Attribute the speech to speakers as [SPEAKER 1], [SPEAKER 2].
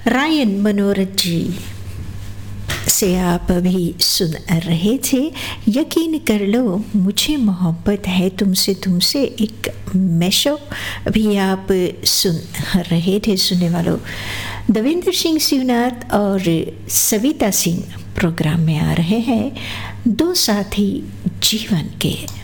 [SPEAKER 1] Ryan मनोरथ जी से आप अभी सुन रहे थे यकीन कर लो मुझे मोहब्बत है तुमसे तुमसे, एक मैशअप भी आप सुन रहे थे। सुनने वालों देवेंद्र सिंह शिवनाथ और सविता सिंह प्रोग्राम में आ रहे हैं दो साथी जीवन के।